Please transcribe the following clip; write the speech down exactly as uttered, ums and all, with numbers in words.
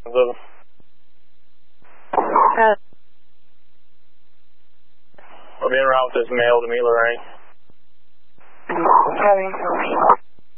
Living. Uh, I'll be en route with this mail to me, Lorraine. having information.